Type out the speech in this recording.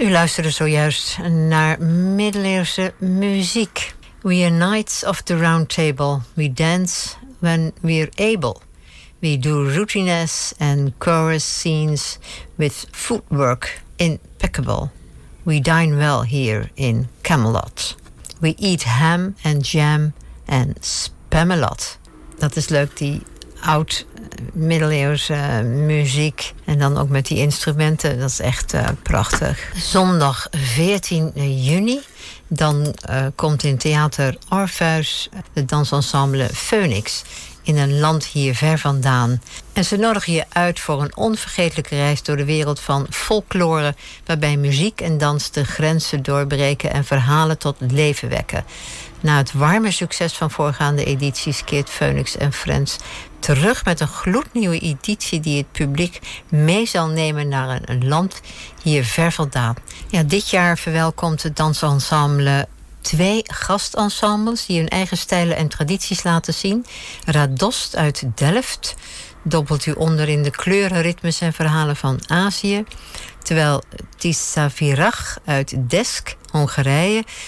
U luisterde zojuist naar middeleeuwse muziek. We are knights of the round table. We dance when we're able. We do routines and chorus scenes with footwork impeccable. We dine well here in Camelot. We eat ham and jam and Spamalot. Dat is leuk, die oud-middeleeuwse muziek. En dan ook met die instrumenten. Dat is echt prachtig. Zondag 14 juni. Dan komt in Theater Orpheus het dansensemble Phoenix. In een land hier ver vandaan. En ze nodigen je uit voor een onvergetelijke reis door de wereld van folklore, waarbij muziek en dans de grenzen doorbreken en verhalen tot leven wekken. Na het warme succes van voorgaande edities keert Phoenix en Friends terug met een gloednieuwe editie die het publiek mee zal nemen naar een land hier ver vandaan. Ja, dit jaar verwelkomt het dansensemble 2 gastensembles die hun eigen stijlen en tradities laten zien. Radost uit Delft dobbelt u onder in de kleuren, ritmes en verhalen van Azië. Terwijl Tiszavirach uit Desk, Hongarije,